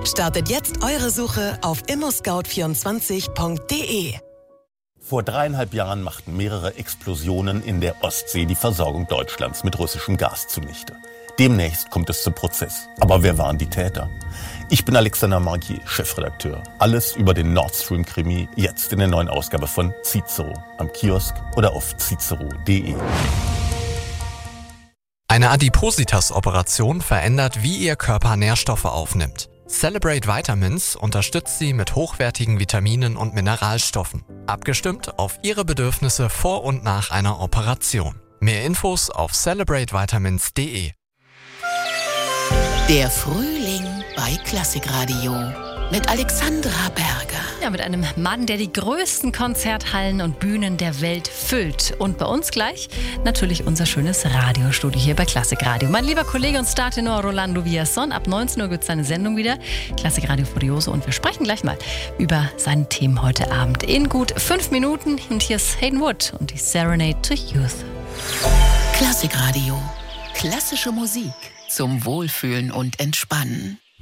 Startet jetzt eure Suche auf immoscout24.de. Vor 3,5 Jahren machten mehrere Explosionen in der Ostsee die Versorgung Deutschlands mit russischem Gas zunichte. Demnächst kommt es zum Prozess. Aber wer waren die Täter? Ich bin Alexander Margier, Chefredakteur. Alles über den Nord Stream-Krimi jetzt in der neuen Ausgabe von Cicero, am Kiosk oder auf cicero.de. Eine Adipositas-Operation verändert, wie Ihr Körper Nährstoffe aufnimmt. Celebrate Vitamins unterstützt Sie mit hochwertigen Vitaminen und Mineralstoffen, abgestimmt auf Ihre Bedürfnisse vor und nach einer Operation. Mehr Infos auf celebratevitamins.de. Der Frühling bei Klassikradio mit Alexandra Berger. Ja, mit einem Mann, der die größten Konzerthallen und Bühnen der Welt füllt. Und bei uns gleich natürlich unser schönes Radiostudio hier bei Klassikradio. Mein lieber Kollege und Startenor Rolando Villazón. Ab 19 Uhr gibt es seine Sendung wieder, Klassikradio Furioso. Und wir sprechen gleich mal über seine Themen heute Abend in gut 5 Minuten. Und hier ist Hayden Wood und die Serenade to Youth. Klassikradio. Klassische Musik zum Wohlfühlen und Entspannen.